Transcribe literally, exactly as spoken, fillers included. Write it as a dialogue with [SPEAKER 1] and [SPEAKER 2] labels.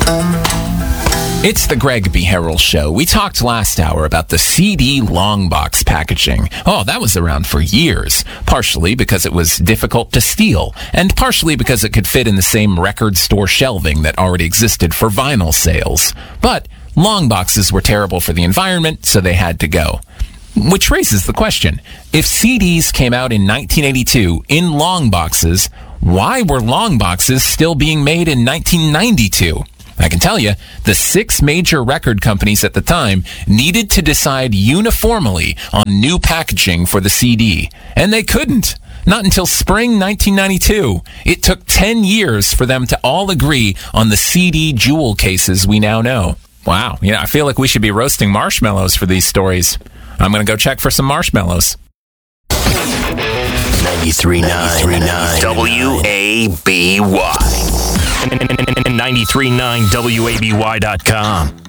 [SPEAKER 1] It's the Greg B. Harrell Show. We talked last hour about the C D long box packaging. Oh, that was around for years, partially because it was difficult to steal, and partially because it could fit in the same record store shelving that already existed for vinyl sales. But long boxes were terrible for the environment, so they had to go. Which raises the question, if C Ds came out in nineteen eighty-two in long boxes, why were long boxes still being made in nineteen ninety-two? I can tell you, the six major record companies at the time needed to decide uniformly on new packaging for the C D. And they couldn't. Not until spring nineteen ninety-two. It took ten years for them to all agree on the C D jewel cases we now know. Wow, yeah, I feel like we should be roasting marshmallows for these stories. I'm going to go check for some marshmallows.
[SPEAKER 2] ninety-three point nine W A B Y. ninety-three point nine W A B Y dot com.